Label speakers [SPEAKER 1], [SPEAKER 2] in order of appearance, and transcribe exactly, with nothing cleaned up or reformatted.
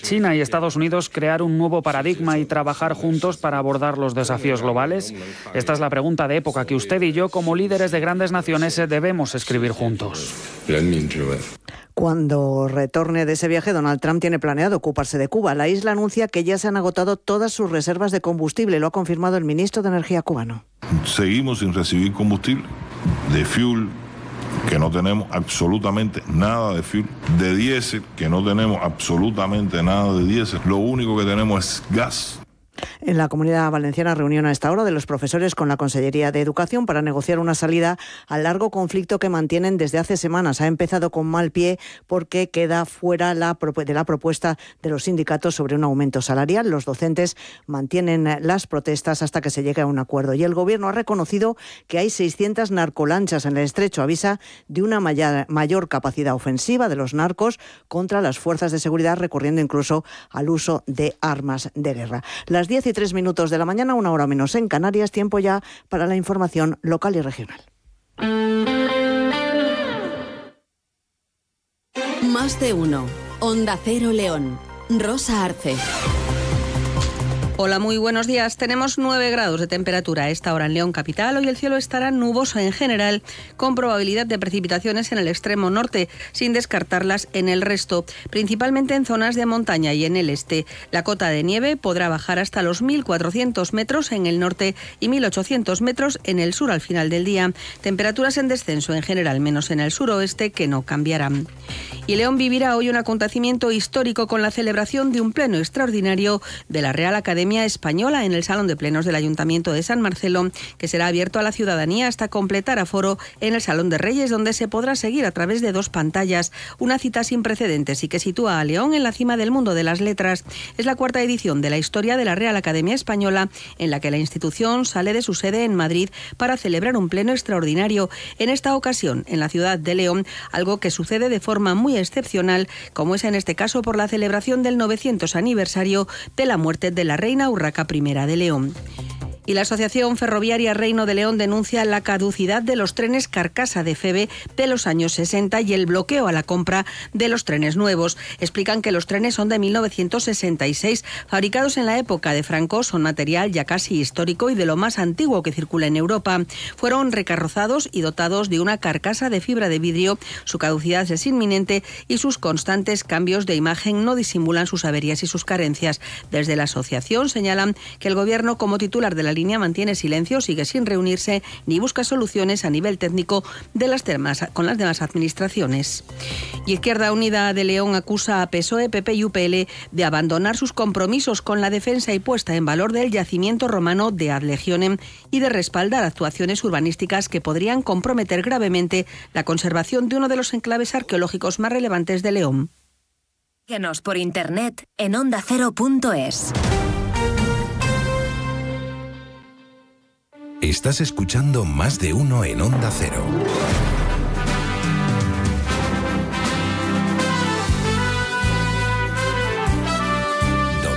[SPEAKER 1] China y Estados Unidos crear un nuevo paradigma y trabajar juntos para abordar los desafíos globales? Esta es la pregunta de época que usted y yo, como líderes de grandes naciones, debemos escribir juntos.
[SPEAKER 2] Cuando retorne de ese viaje, Donald Trump tiene planeado ocuparse de Cuba. La isla anuncia que ya se han agotado todas sus reservas de combustible, lo ha confirmado el ministro de Energía cubano.
[SPEAKER 3] Seguimos sin recibir combustible, de fuel, que no tenemos absolutamente nada de fuel, de diésel, que no tenemos absolutamente nada de diésel. Lo único que tenemos es gas.
[SPEAKER 2] En la Comunidad Valenciana, reunión a esta hora de los profesores con la Consellería de Educación para negociar una salida al largo conflicto que mantienen desde hace semanas. Ha empezado con mal pie porque queda fuera la, de la propuesta de los sindicatos sobre un aumento salarial. Los docentes mantienen las protestas hasta que se llegue a un acuerdo. Y el Gobierno ha reconocido que hay seiscientas narcolanchas en el estrecho. Avisa de una mayor, mayor capacidad ofensiva de los narcos contra las fuerzas de seguridad, recurriendo incluso al uso de armas de guerra. Las diez y tres minutos de la mañana, una hora menos en Canarias, tiempo ya para la información local y regional.
[SPEAKER 4] Más de uno. Onda Cero León. Rosa Arce.
[SPEAKER 5] Hola, muy buenos días. Tenemos nueve grados de temperatura a esta hora en León capital. Hoy el cielo estará nuboso en general, con probabilidad de precipitaciones en el extremo norte, sin descartarlas en el resto, principalmente en zonas de montaña y en el este. La cota de nieve podrá bajar hasta los mil cuatrocientos metros en el norte y mil ochocientos metros en el sur al final del día. Temperaturas en descenso en general, menos en el suroeste, que no cambiarán. Y León vivirá hoy un acontecimiento histórico con la celebración de un pleno extraordinario de la Real Academia Española en el Salón de Plenos del Ayuntamiento de San Marcelo, que será abierto a la ciudadanía hasta completar aforo en el Salón de Reyes, donde se podrá seguir a través de dos pantallas. Una cita sin precedentes y que sitúa a León en la cima del mundo de las letras. Es la cuarta edición de la historia de la Real Academia Española, en la que la institución sale de su sede en Madrid para celebrar un pleno extraordinario. En esta ocasión, en la ciudad de León, algo que sucede de forma muy excepcional, como es en este caso por la celebración del novecientos aniversario de la muerte de la reina Urraca I de León. Y la Asociación Ferroviaria Reino de León denuncia la caducidad de los trenes carcasa de Feve de los años sesenta y el bloqueo a la compra de los trenes nuevos. Explican que los trenes son de mil novecientos sesenta y seis, fabricados en la época de Franco, son material ya casi histórico y de lo más antiguo que circula en Europa. Fueron recarrozados y dotados de una carcasa de fibra de vidrio. Su caducidad es inminente y sus constantes cambios de imagen no disimulan sus averías y sus carencias. Desde la asociación señalan que el Gobierno, como titular de la línea, mantiene silencio, sigue sin reunirse ni busca soluciones a nivel técnico de las demás, con las demás administraciones. Y Izquierda Unida de León acusa a P S O E, P P y U P L de abandonar sus compromisos con la defensa y puesta en valor del yacimiento romano de Ad Legionem y de respaldar actuaciones urbanísticas que podrían comprometer gravemente la conservación de uno de los enclaves arqueológicos más relevantes de León.
[SPEAKER 6] Síguenos por internet en onda cero punto es.
[SPEAKER 7] Estás escuchando Más de Uno en Onda Cero.